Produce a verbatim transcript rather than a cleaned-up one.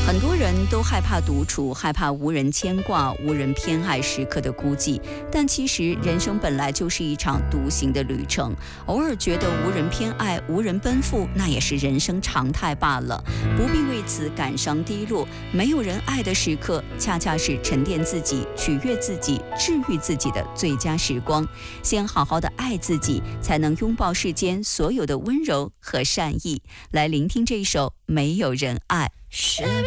很多人都害怕独处，害怕无人牵挂、无人偏爱时刻的孤寂。但其实人生本来就是一场独行的旅程，偶尔觉得无人偏爱、无人奔赴，那也是人生常态罢了，不必为此感伤低落。没有人爱的时刻，恰恰是沉淀自己、取悦自己、治愈自己的最佳时光。先好好的爱自己，才能拥抱世间所有的温柔和善意。来聆听这一首《没有人爱》。